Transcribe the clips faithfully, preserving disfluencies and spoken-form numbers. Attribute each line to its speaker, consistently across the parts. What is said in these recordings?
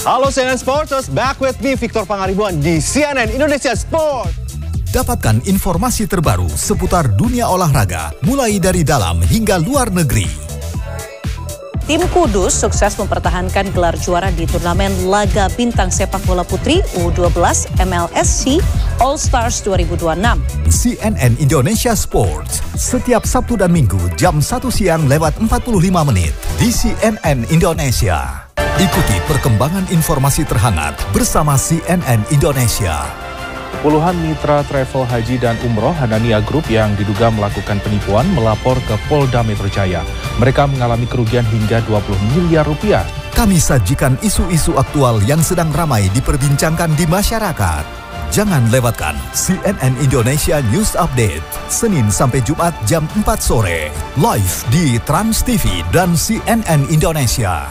Speaker 1: Halo C N N Sporters, back with me Victor Pangaribuan di C N N Indonesia Sport.
Speaker 2: Dapatkan informasi terbaru seputar dunia olahraga, mulai dari dalam hingga luar negeri.
Speaker 3: Tim Kudus sukses mempertahankan gelar juara di turnamen laga bintang sepak bola putri U dua belas M L S C All Stars dua ribu dua puluh enam.
Speaker 2: C N N Indonesia Sports, setiap Sabtu dan Minggu jam satu siang lewat empat puluh lima menit di C N N Indonesia. Ikuti perkembangan informasi terhangat bersama C N N Indonesia.
Speaker 4: Puluhan mitra travel haji dan umroh Hanania Group yang diduga melakukan penipuan melapor ke Polda Metro Jaya. Mereka mengalami kerugian hingga dua puluh miliar rupiah.
Speaker 2: Kami sajikan isu-isu aktual yang sedang ramai diperbincangkan di masyarakat. Jangan lewatkan C N N Indonesia News Update, Senin sampai Jumat jam empat sore, live di Trans T V dan C N N Indonesia.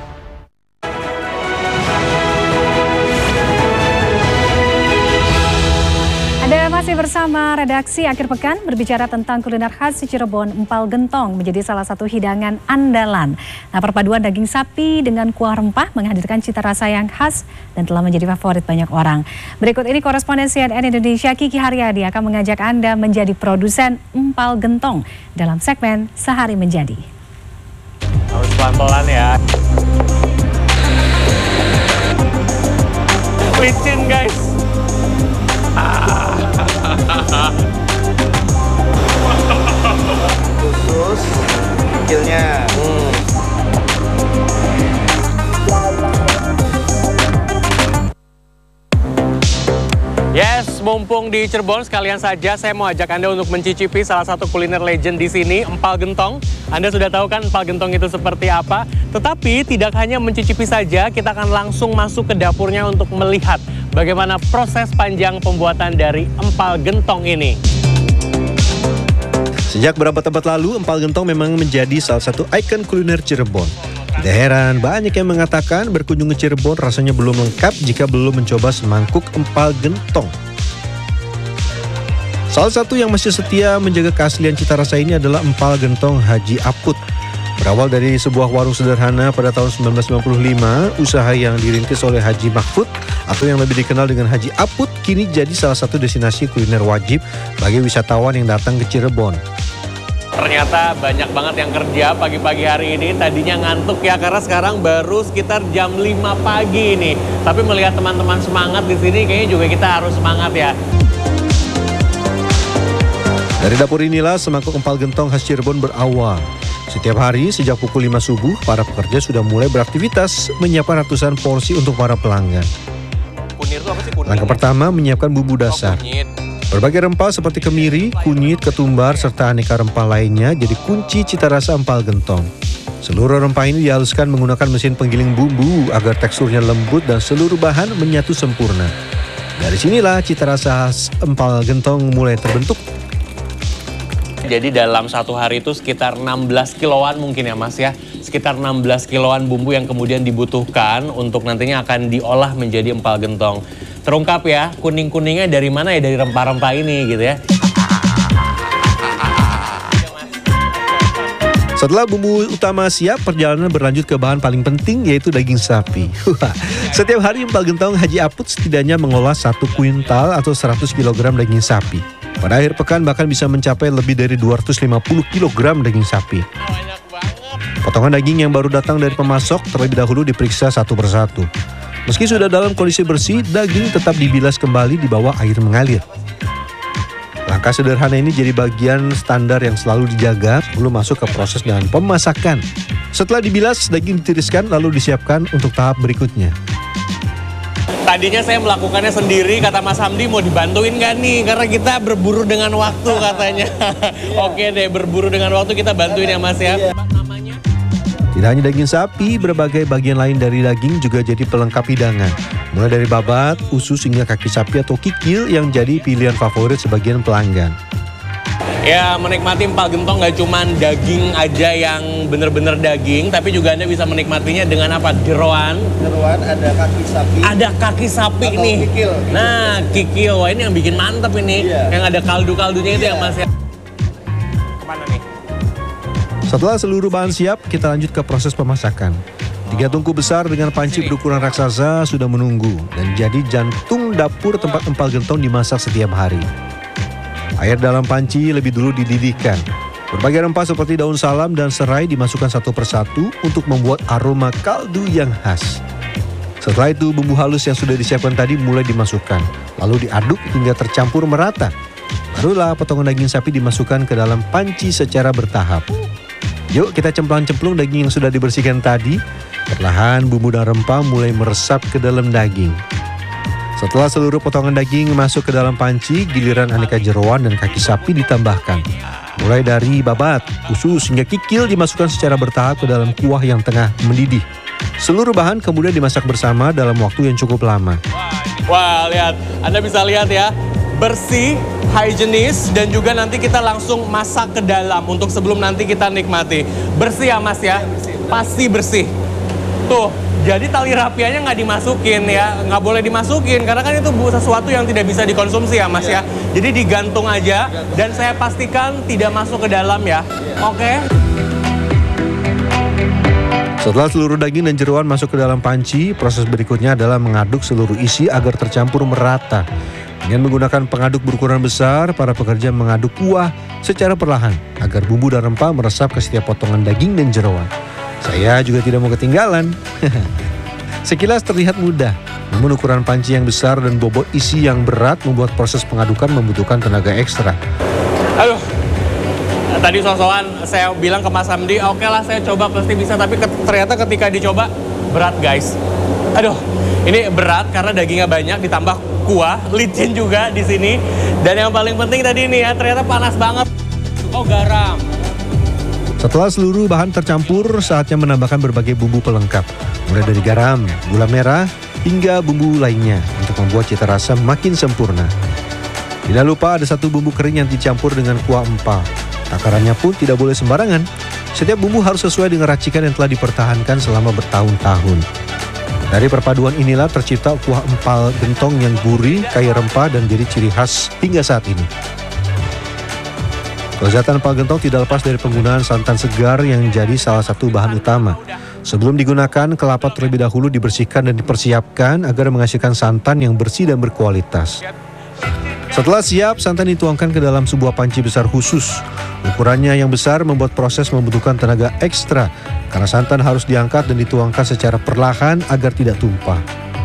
Speaker 5: Anda masih bersama redaksi akhir pekan berbicara tentang kuliner khas Cirebon. Empal gentong menjadi salah satu hidangan andalan. Nah, perpaduan daging sapi dengan kuah rempah menghadirkan cita rasa yang khas dan telah menjadi favorit banyak orang. Berikut ini koresponden C N N Indonesia Kiki Haryadi akan mengajak Anda menjadi produsen empal gentong dalam segmen Sehari Menjadi.
Speaker 6: Harus pelan-pelan ya. Licin guys.
Speaker 1: Khusus kecilnya. Hmm.
Speaker 6: Yes, mumpung di Cirebon sekalian saja saya mau ajak Anda untuk mencicipi salah satu kuliner legend di sini, empal gentong. Anda sudah tahu kan empal gentong itu seperti apa? Tetapi tidak hanya mencicipi saja, kita akan langsung masuk ke dapurnya untuk melihat bagaimana proses panjang pembuatan dari empal gentong ini.
Speaker 7: Sejak berabad-abad lalu, empal gentong memang menjadi salah satu ikon kuliner Cirebon. Tidak heran, banyak yang mengatakan berkunjung ke Cirebon rasanya belum lengkap jika belum mencoba semangkuk empal gentong. Salah satu yang masih setia menjaga keaslian cita rasa ini adalah empal gentong Haji Aput. Berawal dari sebuah warung sederhana pada tahun seribu sembilan ratus sembilan puluh lima, usaha yang dirintis oleh Haji Mahfud atau yang lebih dikenal dengan Haji Aput kini jadi salah satu destinasi kuliner wajib bagi wisatawan yang datang ke Cirebon.
Speaker 6: Ternyata banyak banget yang kerja pagi-pagi hari ini, tadinya ngantuk ya karena sekarang baru sekitar jam lima pagi ini. Tapi melihat teman-teman semangat di sini kayaknya juga kita harus semangat ya.
Speaker 7: Dari dapur inilah semangkuk empal gentong khas Cirebon berawal. Setiap hari sejak pukul lima subuh, para pekerja sudah mulai beraktivitas menyiapkan ratusan porsi untuk para pelanggan.
Speaker 6: Kunir itu apa sih kunir?
Speaker 7: Langkah pertama menyiapkan bumbu dasar.
Speaker 6: Oh,
Speaker 7: berbagai rempah seperti kemiri, kunyit, ketumbar, serta aneka rempah lainnya jadi kunci cita rasa empal gentong. Seluruh rempah ini dihaluskan menggunakan mesin penggiling bumbu agar teksturnya lembut dan seluruh bahan menyatu sempurna. Dari sinilah cita rasa khas empal gentong mulai terbentuk.
Speaker 6: Jadi dalam satu hari itu sekitar enam belas kiloan mungkin ya Mas ya. Sekitar enam belas kiloan bumbu yang kemudian dibutuhkan untuk nantinya akan diolah menjadi empal gentong. Terungkap ya, kuning-kuningnya dari mana ya, dari rempah-rempah ini gitu ya.
Speaker 7: Setelah bumbu utama siap, perjalanan berlanjut ke bahan paling penting yaitu daging sapi. Setiap hari empal gentong Haji Aput setidaknya mengolah satu kuintal atau seratus kilogram daging sapi. Pada akhir pekan bahkan bisa mencapai lebih dari dua ratus lima puluh kilogram daging sapi. Potongan daging yang baru datang dari pemasok terlebih dahulu diperiksa satu persatu. Meski sudah dalam kondisi bersih, daging tetap dibilas kembali di bawah air mengalir. Langkah sederhana ini jadi bagian standar yang selalu dijaga sebelum masuk ke proses dengan pemasakan. Setelah dibilas, daging ditiriskan lalu disiapkan untuk tahap berikutnya.
Speaker 6: Tadinya saya melakukannya sendiri, kata Mas Hamdi mau dibantuin nggak nih? Karena kita berburu dengan waktu katanya. Oke deh, berburu dengan waktu kita bantuin ya Mas ya.
Speaker 7: Tidak hanya daging sapi, berbagai bagian lain dari daging juga jadi pelengkap hidangan. Mulai dari babat, usus hingga kaki sapi atau kikil yang jadi pilihan favorit sebagian pelanggan.
Speaker 6: Ya, menikmati empal gentong nggak cuma daging aja yang bener-bener daging, tapi juga Anda bisa menikmatinya dengan apa? Jeroan.
Speaker 1: Jeroan, ada kaki sapi.
Speaker 6: Ada kaki sapi
Speaker 1: atau
Speaker 6: nih.
Speaker 1: Kikil, kikil.
Speaker 6: Nah, kikil. Wah, ini yang bikin mantep ini. Iya. Yang ada kaldu-kaldunya itu
Speaker 1: iya.
Speaker 6: yang Mas ya. Kemana nih?
Speaker 7: Setelah seluruh bahan siap, kita lanjut ke proses pemasakan. Tiga tungku besar dengan panci berukuran raksasa sudah menunggu dan jadi jantung dapur tempat empal gentong dimasak setiap hari. Air dalam panci lebih dulu dididihkan. Berbagai rempah seperti daun salam dan serai dimasukkan satu persatu untuk membuat aroma kaldu yang khas. Setelah itu bumbu halus yang sudah disiapkan tadi mulai dimasukkan, lalu diaduk hingga tercampur merata. Barulah potongan daging sapi dimasukkan ke dalam panci secara bertahap. Yuk kita cemplang-cemplung daging yang sudah dibersihkan tadi. Perlahan bumbu dan rempah mulai meresap ke dalam daging. Setelah seluruh potongan daging masuk ke dalam panci, giliran aneka jeroan dan kaki sapi ditambahkan. Mulai dari babat, usus hingga kikil dimasukkan secara bertahap ke dalam kuah yang tengah mendidih. Seluruh bahan kemudian dimasak bersama dalam waktu yang cukup lama.
Speaker 6: Wah, lihat. Anda bisa lihat ya. Bersih, higienis, dan juga nanti kita langsung masak ke dalam untuk sebelum nanti kita nikmati. Bersih ya Mas ya? Pasti bersih. Tuh, jadi tali rapianya nggak dimasukin ya, nggak boleh dimasukin karena kan itu sesuatu yang tidak bisa dikonsumsi ya Mas ya. Jadi digantung aja dan saya pastikan tidak masuk ke dalam ya. Oke.
Speaker 7: Setelah seluruh daging dan jeroan masuk ke dalam panci, proses berikutnya adalah mengaduk seluruh isi agar tercampur merata. Dengan menggunakan pengaduk berukuran besar, para pekerja mengaduk kuah secara perlahan agar bumbu dan rempah meresap ke setiap potongan daging dan jeroan. Saya juga tidak mau ketinggalan. Sekilas terlihat mudah, namun ukuran panci yang besar dan bobot isi yang berat membuat proses pengadukan membutuhkan tenaga ekstra.
Speaker 6: Aduh, tadi sosokan saya bilang ke Mas Hamdi, oke lah saya coba pasti bisa, tapi ke, ternyata ketika dicoba berat guys. Aduh, ini berat karena dagingnya banyak ditambah kuah, licin juga di sini. Dan yang paling penting tadi ini ya, ternyata panas banget. Oh, garam.
Speaker 7: Setelah seluruh bahan tercampur, saatnya menambahkan berbagai bumbu pelengkap. Mulai dari garam, gula merah, hingga bumbu lainnya untuk membuat cita rasa makin sempurna. Tidak lupa ada satu bumbu kering yang dicampur dengan kuah empal. Takarannya pun tidak boleh sembarangan. Setiap bumbu harus sesuai dengan racikan yang telah dipertahankan selama bertahun-tahun. Dari perpaduan inilah tercipta kuah empal gentong yang gurih, kaya rempah, dan jadi ciri khas hingga saat ini. Kelezatan empal gentong tidak lepas dari penggunaan santan segar yang jadi salah satu bahan utama. Sebelum digunakan, kelapa terlebih dahulu dibersihkan dan dipersiapkan agar menghasilkan santan yang bersih dan berkualitas. Setelah siap, santan dituangkan ke dalam sebuah panci besar khusus. Ukurannya yang besar membuat proses membutuhkan tenaga ekstra, karena santan harus diangkat dan dituangkan secara perlahan agar tidak tumpah.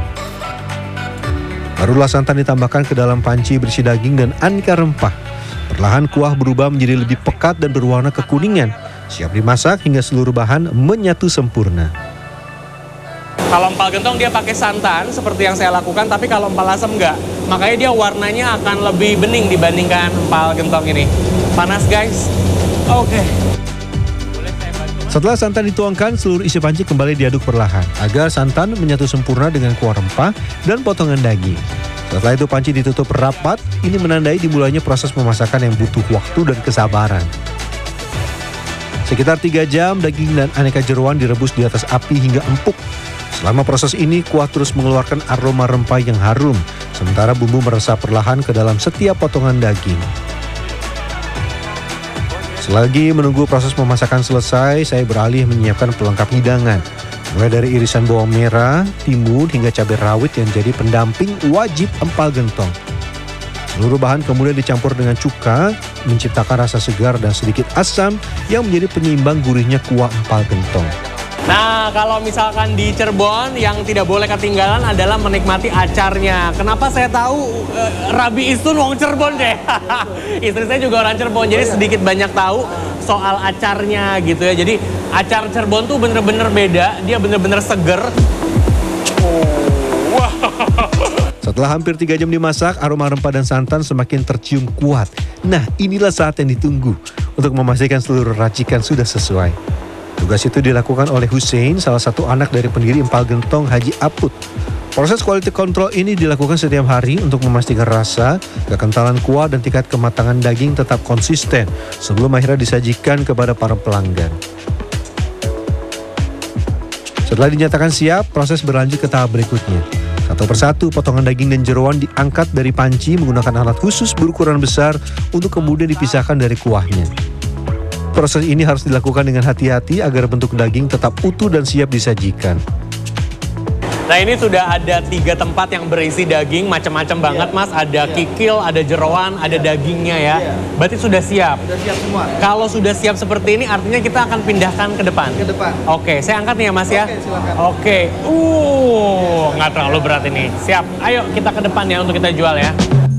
Speaker 7: Barulah santan ditambahkan ke dalam panci berisi daging dan aneka rempah. Perlahan kuah berubah menjadi lebih pekat dan berwarna kekuningan. Siap dimasak hingga seluruh bahan menyatu sempurna.
Speaker 6: Kalau empal gentong dia pakai santan seperti yang saya lakukan, tapi kalau empal asam enggak. Makanya dia warnanya akan lebih bening dibandingkan empal gentong ini. Panas guys. Oke.
Speaker 7: Setelah santan dituangkan, seluruh isi panci kembali diaduk perlahan agar santan menyatu sempurna dengan kuah rempah dan potongan daging. Setelah itu panci ditutup rapat, ini menandai dimulainya proses pemasakan yang butuh waktu dan kesabaran. Sekitar tiga jam, daging dan aneka jeroan direbus di atas api hingga empuk. Selama proses ini, kuah terus mengeluarkan aroma rempah yang harum, sementara bumbu meresap perlahan ke dalam setiap potongan daging. Selagi menunggu proses pemasakan selesai, saya beralih menyiapkan pelengkap hidangan. Mulai dari irisan bawang merah, timun, hingga cabai rawit yang jadi pendamping wajib empal gentong. Seluruh bahan kemudian dicampur dengan cuka, menciptakan rasa segar dan sedikit asam yang menjadi penyeimbang gurihnya kuah empal gentong.
Speaker 6: Nah, kalau misalkan di Cirebon yang tidak boleh ketinggalan adalah menikmati acarnya. Kenapa saya tahu uh, Rabi Istun wong Cirebon deh. Istri saya juga orang Cirebon, jadi sedikit banyak tahu soal acarnya gitu ya. Jadi acar Cirebon tuh bener-bener beda, dia bener-bener seger. Oh, wow.
Speaker 7: Setelah hampir tiga jam dimasak, aroma rempah dan santan semakin tercium kuat. Nah, inilah saat yang ditunggu untuk memastikan seluruh racikan sudah sesuai. Tugas itu dilakukan oleh Hussein, salah satu anak dari pendiri empal gentong Haji Aput. Proses quality control ini dilakukan setiap hari untuk memastikan rasa, kekentalan kuah, dan tingkat kematangan daging tetap konsisten sebelum akhirnya disajikan kepada para pelanggan. Setelah dinyatakan siap, proses berlanjut ke tahap berikutnya. Satu persatu, potongan daging dan jeroan diangkat dari panci menggunakan alat khusus berukuran besar untuk kemudian dipisahkan dari kuahnya. Proses ini harus dilakukan dengan hati-hati agar bentuk daging tetap utuh dan siap disajikan.
Speaker 6: Nah ini sudah ada tiga tempat yang berisi daging, macam-macam banget mas. Ada kikil, ada jeroan, ada dagingnya ya. Berarti sudah siap?
Speaker 8: Sudah siap semua.
Speaker 6: Kalau sudah siap seperti ini artinya kita akan pindahkan ke depan?
Speaker 8: Ke depan.
Speaker 6: Oke, saya angkat nih ya mas ya.
Speaker 8: Oke, silakan.
Speaker 6: Oke, uh, nggak terlalu berat ini. Siap, ayo kita ke depan ya untuk kita jual ya.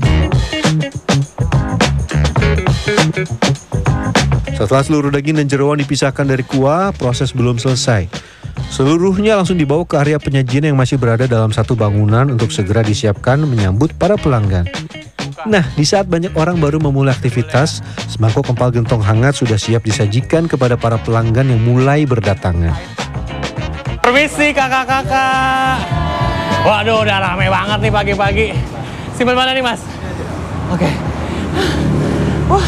Speaker 7: Setelah seluruh daging dan jeroan dipisahkan dari kuah, proses belum selesai. Seluruhnya langsung dibawa ke area penyajian yang masih berada dalam satu bangunan untuk segera disiapkan menyambut para pelanggan. Nah, di saat banyak orang baru memulai aktivitas, semangkuk empal gentong hangat sudah siap disajikan kepada para pelanggan yang mulai berdatangan.
Speaker 6: Permisi kakak-kakak. Waduh, udah rame banget nih pagi-pagi. Simpen mana nih mas? Oke. Wah.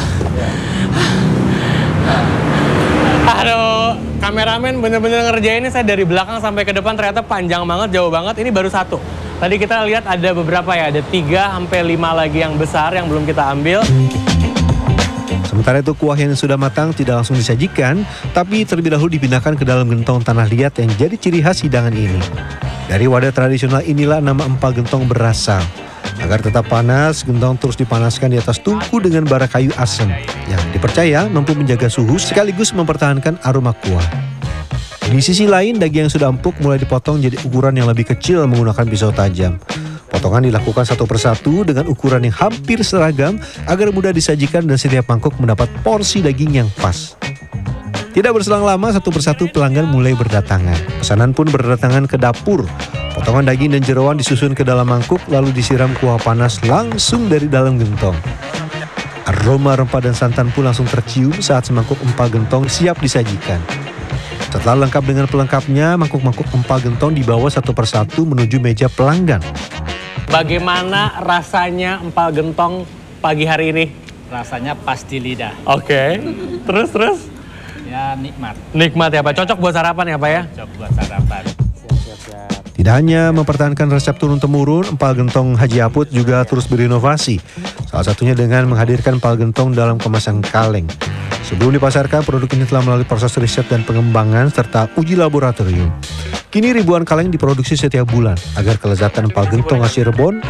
Speaker 6: Aduh, kameramen bener-bener ngerjain ini. Saya dari belakang sampai ke depan ternyata panjang banget, jauh banget. Ini baru satu. Tadi kita lihat ada beberapa ya, ada tiga sampai lima lagi yang besar yang belum kita ambil.
Speaker 7: Sementara itu kuah yang sudah matang tidak langsung disajikan, tapi terlebih dahulu dipindahkan ke dalam gentong tanah liat yang jadi ciri khas hidangan ini. Dari wadah tradisional inilah nama empal gentong berasal. Agar tetap panas, gentong terus dipanaskan di atas tungku dengan bara kayu asam yang dipercaya mampu menjaga suhu sekaligus mempertahankan aroma kuah. Di sisi lain, daging yang sudah empuk mulai dipotong jadi ukuran yang lebih kecil menggunakan pisau tajam. Potongan dilakukan satu persatu dengan ukuran yang hampir seragam agar mudah disajikan dan setiap mangkuk mendapat porsi daging yang pas. Tidak berselang lama, satu persatu pelanggan mulai berdatangan. Pesanan pun berdatangan ke dapur. Potongan daging dan jeroan disusun ke dalam mangkuk lalu disiram kuah panas langsung dari dalam gentong. Aroma rempah dan santan pun langsung tercium saat semangkuk empal gentong siap disajikan. Setelah lengkap dengan pelengkapnya, mangkuk-mangkuk empal gentong dibawa satu persatu menuju meja pelanggan.
Speaker 6: Bagaimana rasanya empal gentong pagi hari ini?
Speaker 9: Rasanya pas di lidah.
Speaker 6: Oke, terus terus?
Speaker 9: Ya nikmat.
Speaker 6: Nikmat ya Pak, cocok buat sarapan ya Pak ya?
Speaker 9: Cocok buat sarapan.
Speaker 7: Tidak hanya mempertahankan resep turun-temurun, empal gentong Haji Aput juga terus berinovasi. Salah satunya dengan menghadirkan empal gentong dalam kemasan kaleng. Sebelum dipasarkan, produk ini telah melalui proses riset dan pengembangan serta uji laboratorium. Kini ribuan kaleng diproduksi setiap bulan agar kelezatan empal gentong khas Cirebon